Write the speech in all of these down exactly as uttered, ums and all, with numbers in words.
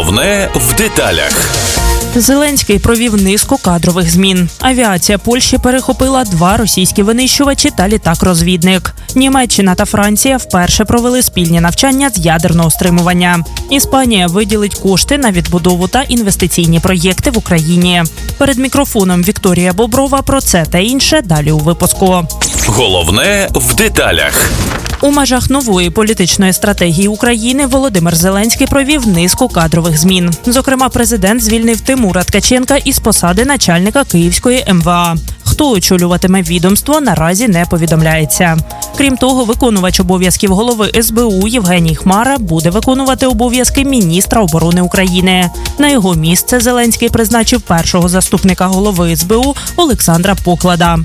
Головне в деталях. Зеленський провів низку кадрових змін. Авіація Польщі перехопила два російські винищувачі та літак-розвідник. Німеччина та Франція вперше провели спільні навчання з ядерного стримування. Іспанія виділить кошти на відбудову та інвестиційні проєкти в Україні. Перед мікрофоном Вікторія Боброва про це та інше далі у випуску. Головне в деталях. У межах нової політичної стратегії України Володимир Зеленський провів низку кадрових змін. Зокрема, президент звільнив Тимура Ткаченка із посади начальника Київської ем ве а. Хто очолюватиме відомство, наразі не повідомляється. Крім того, виконувач обов'язків голови ес бе у Євгеній Хмара буде виконувати обов'язки міністра оборони України. На його місце Зеленський призначив першого заступника голови ес бе у Олександра Поклада.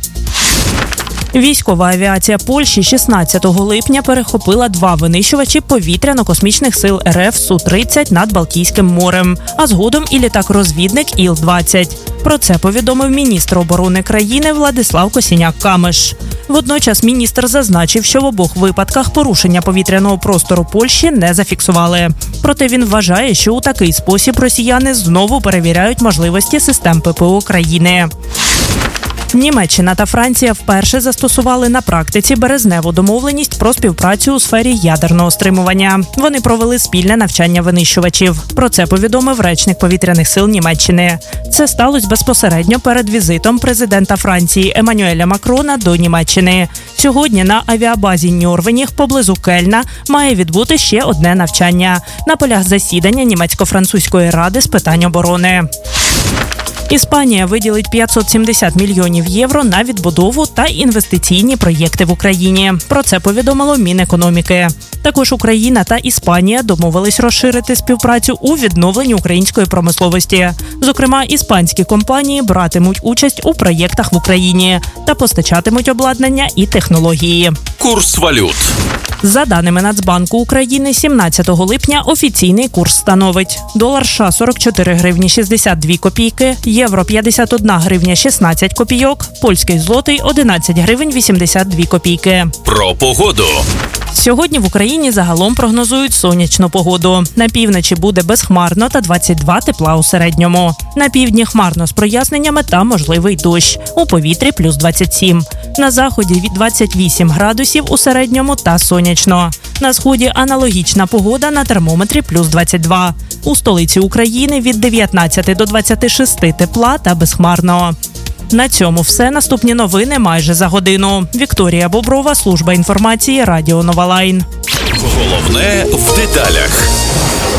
Військова авіація Польщі шістнадцятого липня перехопила два винищувачі повітряно-космічних сил ер еф Су тридцять над Балтійським морем, а згодом і літак-розвідник Іл двадцять. Про це повідомив міністр оборони країни Владислав Косіняк-Камиш. Водночас міністр зазначив, що в обох випадках порушення повітряного простору Польщі не зафіксували. Проте він вважає, що у такий спосіб росіяни знову перевіряють можливості систем пе пе о країни. Німеччина та Франція вперше застосували на практиці березневу домовленість про співпрацю у сфері ядерного стримування. Вони провели спільне навчання винищувачів. Про це повідомив речник повітряних сил Німеччини. Це сталося безпосередньо перед візитом президента Франції Еммануеля Макрона до Німеччини. Сьогодні на авіабазі Ньорвеніг поблизу Кельна має відбути ще одне навчання на полях засідання Німецько-французької ради з питань оборони. Іспанія виділить п'ятсот сімдесят мільйонів євро на відбудову та інвестиційні проєкти в Україні. Про це повідомило Мінекономіки. Також Україна та Іспанія домовились розширити співпрацю у відновленні української промисловості. Зокрема, іспанські компанії братимуть участь у проєктах в Україні та постачатимуть обладнання і технології. Курс валют. За даними Нацбанку України, сімнадцятого липня офіційний курс становить: долар США – сорок чотири гривні шістдесят дві копійки, євро – п'ятдесят одна гривня шістнадцять копійок, польський злотий – одинадцять гривень вісімдесят дві копійки. Про погоду. Сьогодні в Україні загалом прогнозують сонячну погоду. На півночі буде безхмарно та двадцять два тепла у середньому. На півдні хмарно з проясненнями та можливий дощ. У повітрі плюс двадцять сім. На заході від двадцять вісім градусів у середньому та сонячно. На сході аналогічна погода, на термометрі плюс двадцять два. У столиці України від дев'ятнадцяти до двадцяти шести тепла та безхмарно. На цьому все. Наступні новини майже за годину. Вікторія Боброва, служба інформації, Радіо Нова Лайн. Головне в деталях.